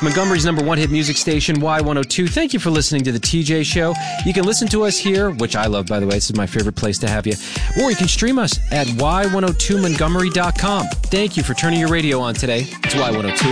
Montgomery's number one hit music station, Y102. Thank you for listening to The TJ Show. You can listen to us here, which I love, by the way. This is my favorite place to have you. Or you can stream us at y102montgomery.com. Thank you for turning your radio on today. It's Y102.